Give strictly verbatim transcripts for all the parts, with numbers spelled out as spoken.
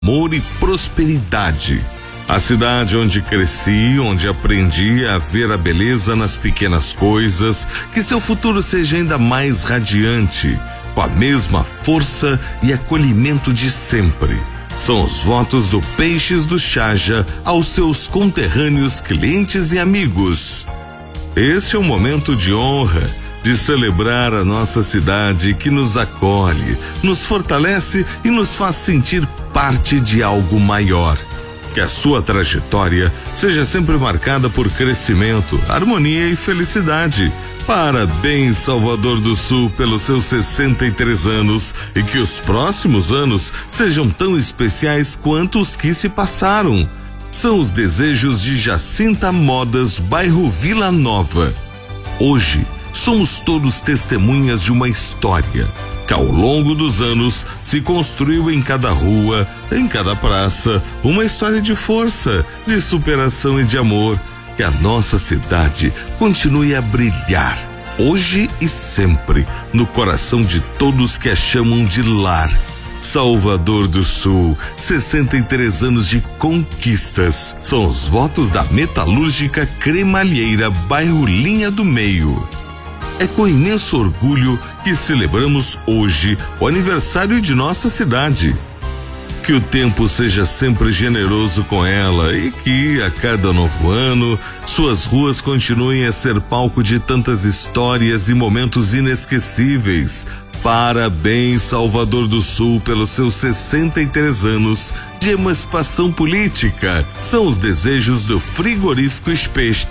amor e prosperidade. A cidade onde cresci, onde aprendi a ver a beleza nas pequenas coisas, que seu futuro seja ainda mais radiante, com a mesma força e acolhimento de sempre. São os votos do Peixes do Chaja aos seus conterrâneos, clientes e amigos. Este é um momento de honra, de celebrar a nossa cidade que nos acolhe, nos fortalece e nos faz sentir parte de algo maior. Que a sua trajetória seja sempre marcada por crescimento, harmonia e felicidade. Parabéns, Salvador do Sul, pelos seus sessenta e três anos, e que os próximos anos sejam tão especiais quanto os que se passaram. São os desejos de Jacinta Modas, bairro Vila Nova. Hoje, somos todos testemunhas de uma história que ao longo dos anos se construiu em cada rua, em cada praça, uma história de força, de superação e de amor. Que a nossa cidade continue a brilhar, hoje e sempre, no coração de todos que a chamam de lar. Salvador do Sul, sessenta e três anos de conquistas. São os votos da Metalúrgica Cremalheira, bairro Linha do Meio. É com imenso orgulho que celebramos hoje o aniversário de nossa cidade. Que o tempo seja sempre generoso com ela e que, a cada novo ano, suas ruas continuem a ser palco de tantas histórias e momentos inesquecíveis. Parabéns, Salvador do Sul, pelos seus sessenta e três anos de emancipação política. São os desejos do Frigorífico Specht.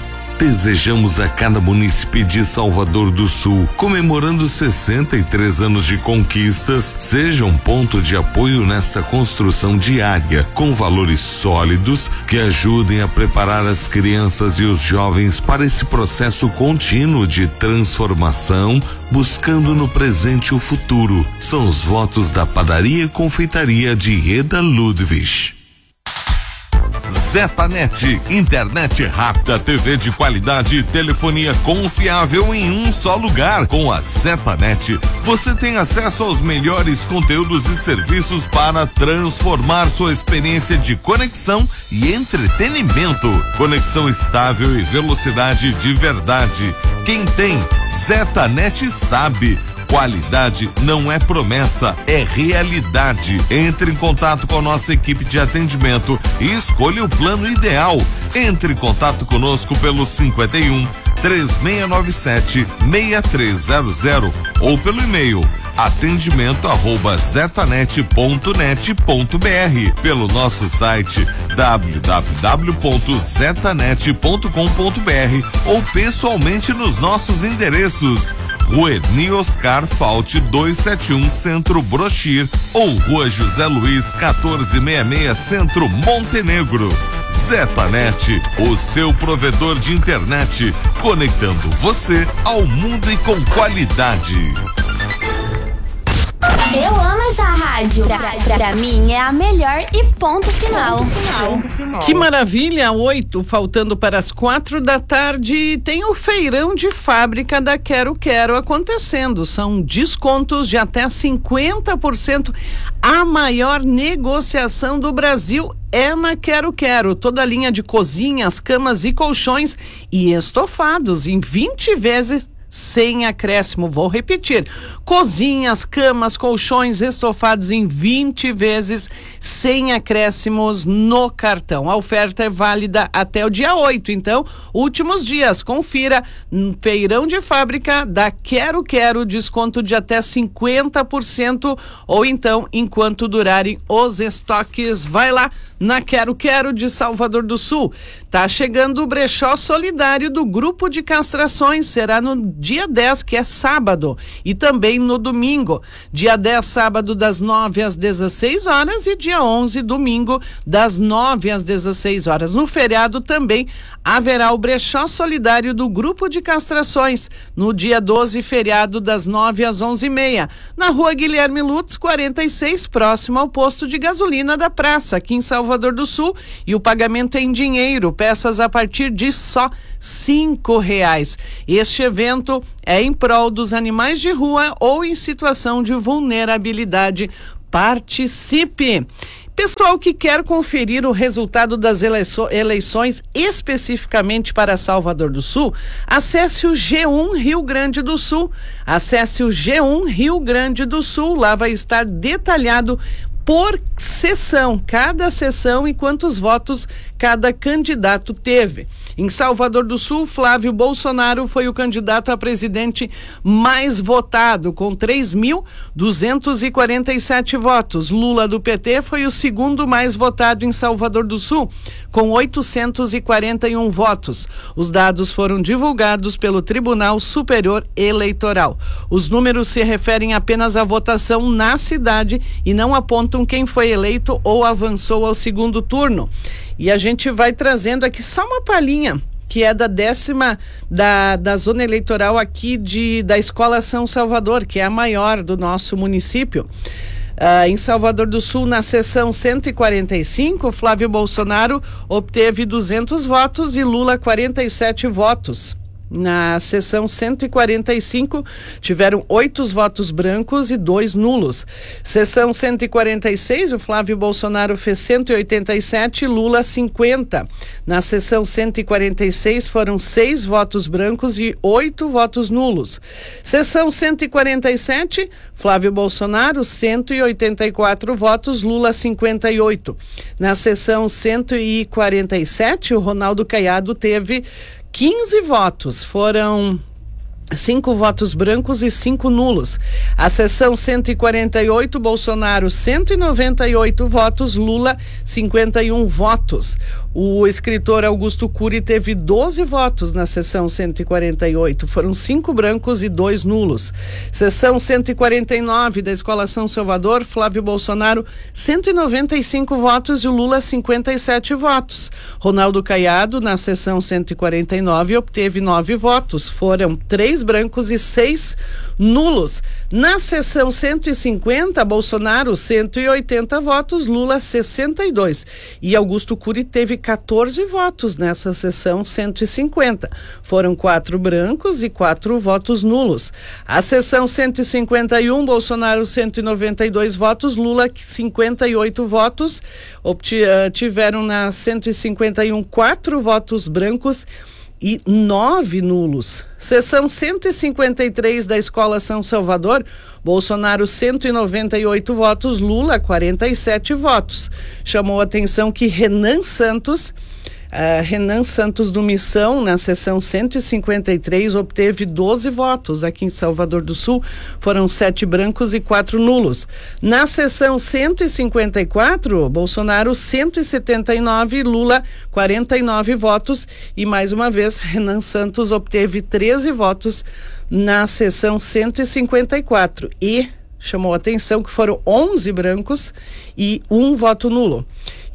Desejamos a cada munícipe de Salvador do Sul, comemorando sessenta e três anos de conquistas, seja um ponto de apoio nesta construção diária, com valores sólidos que ajudem a preparar as crianças e os jovens para esse processo contínuo de transformação, buscando no presente o futuro. São os votos da Padaria e Confeitaria de Reda Ludwig. Zetanet, internet rápida, T V de qualidade e telefonia confiável em um só lugar. Com a Zetanet, você tem acesso aos melhores conteúdos e serviços para transformar sua experiência de conexão e entretenimento. Conexão estável e velocidade de verdade. Quem tem Zetanet sabe. Qualidade não é promessa, é realidade. Entre em contato com a nossa equipe de atendimento e escolha o plano ideal. Entre em contato conosco pelo cinquenta e um, três seis nove sete, seis três zero zero ou pelo e-mail atendimento arroba zetanet ponto net ponto br, pelo nosso site w w w ponto zetanet ponto com ponto br ou pessoalmente nos nossos endereços: Rua Erni Oscar Fault duzentos e setenta e um, Centro Brochir, ou Rua José Luiz quatorze sessenta e seis, Centro Montenegro. Zetanet, o seu provedor de internet, conectando você ao mundo e com qualidade. Eu amo essa rádio. Pra, pra, pra mim é a melhor e ponto final. Ponto final. Ponto final. Que maravilha, oito, faltando para as quatro da tarde, tem o feirão de fábrica da Quero Quero acontecendo. São descontos de até cinquenta por cento. A maior negociação do Brasil é na Quero Quero. Toda a linha de cozinhas, camas e colchões e estofados em vinte vezes sem acréscimo. Vou repetir: cozinhas, camas, colchões, estofados em vinte vezes sem acréscimos no cartão. A oferta é válida até o dia oito, então, últimos dias. Confira no feirão de fábrica da Quero Quero, desconto de até cinquenta por cento, ou então enquanto durarem os estoques. Vai lá na Quero Quero de Salvador do Sul. Tá chegando o brechó solidário do Grupo de Castrações. Será no dia dez, que é sábado, e também no domingo. Dia dez, sábado, das nove às dezesseis horas, e dia onze, domingo, das nove às dezesseis horas. No feriado também haverá o brechó solidário do Grupo de Castrações. No dia doze, feriado, das nove às onze e meia. Na Rua Guilherme Lutz, quarenta e seis, próximo ao posto de gasolina da praça, aqui em Salvador do Sul. E o pagamento é em dinheiro, peças a partir de só cinco reais. Este evento é em prol dos animais de rua ou em situação de vulnerabilidade. Participe! Pessoal que quer conferir o resultado das eleições especificamente para Salvador do Sul, acesse o G um Rio Grande do Sul. Acesse o G um Rio Grande do Sul, lá vai estar detalhado por sessão, cada sessão e quantos votos cada candidato teve. Em Salvador do Sul, Flávio Bolsonaro foi o candidato a presidente mais votado, com três mil duzentos e quarenta e sete votos. Lula, do P T, foi o segundo mais votado em Salvador do Sul, com oitocentos e quarenta e um votos. Os dados foram divulgados pelo Tribunal Superior Eleitoral. Os números se referem apenas à votação na cidade e não apontam quem foi eleito ou avançou ao segundo turno. E a gente vai trazendo aqui só uma palhinha, que é da décima da, da zona eleitoral aqui de, da Escola São Salvador, que é a maior do nosso município. Uh, em Salvador do Sul, na sessão cento e quarenta e cinco, Flávio Bolsonaro obteve duzentos votos e Lula quarenta e sete votos. Na sessão cento e quarenta e cinco, tiveram oito votos brancos e dois nulos. Sessão cento e quarenta e seis, o Flávio Bolsonaro fez cento e oitenta e sete, Lula cinquenta. Na sessão cento e quarenta e seis, foram seis votos brancos e oito votos nulos. Sessão cento e quarenta e sete, Flávio Bolsonaro, cento e oitenta e quatro votos, Lula cinquenta e oito. Na sessão cento e quarenta e sete, o Ronaldo Caiado teve quinze votos, foram cinco votos brancos e cinco nulos. A sessão cento e quarenta e oito, Bolsonaro cento e noventa e oito votos, Lula cinquenta e um votos. O escritor Augusto Cury teve doze votos na sessão cento e quarenta e oito, foram cinco brancos e dois nulos. Sessão cento e quarenta e nove da Escola São Salvador, Flávio Bolsonaro cento e noventa e cinco votos e o Lula cinquenta e sete votos. Ronaldo Caiado, na sessão cento e quarenta e nove, obteve nove votos, foram três brancos e seis nulos. Na sessão cento e cinquenta, Bolsonaro cento e oitenta votos, Lula sessenta e dois. E Augusto Cury teve quatorze votos nessa sessão cento e cinquenta. Foram quatro brancos e quatro votos nulos. A sessão cento e cinquenta e um, Bolsonaro cento e noventa e dois votos, Lula cinquenta e oito votos. Obti, uh, tiveram na cento e cinquenta e um quatro votos brancos e nove nulos. Sessão cento e cinquenta e três da Escola São Salvador, Bolsonaro cento e noventa e oito votos, Lula quarenta e sete votos. Chamou a atenção que Renan Santos, uh, Renan Santos do Missão, na sessão cento e cinquenta e três, obteve doze votos. Aqui em Salvador do Sul foram sete brancos e quatro nulos. Na sessão cento e cinquenta e quatro, Bolsonaro cento e setenta e nove, Lula quarenta e nove votos e mais uma vez Renan Santos obteve treze votos na sessão cento e cinquenta e quatro e chamou a atenção que foram onze brancos e um voto nulo.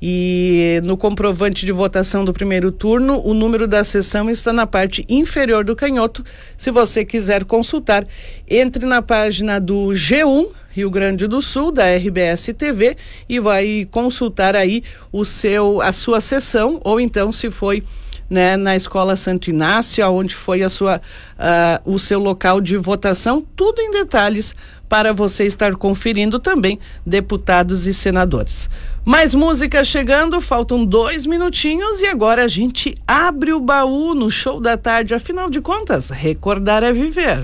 E no comprovante de votação do primeiro turno, o número da sessão está na parte inferior do canhoto. Se você quiser consultar, entre na página do G um Rio Grande do Sul, da R B S T V, e vai consultar aí o seu, a sua sessão, ou então se foi, né, na Escola Santo Inácio, onde foi a sua, uh, o seu local de votação, tudo em detalhes para você estar conferindo também, deputados e senadores. Mais música chegando, faltam dois minutinhos e agora a gente abre o baú no Show da Tarde. Afinal de contas, recordar é viver.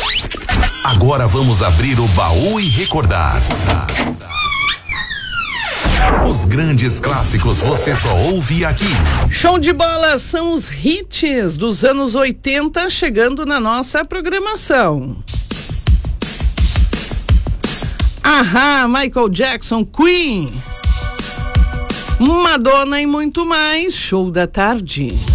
Agora vamos abrir o baú e recordar. Os grandes clássicos você só ouve aqui. Show de bola, são os hits dos anos oitenta chegando na nossa programação. Ahá, Michael Jackson, Queen, Madonna e muito mais. Show da Tarde.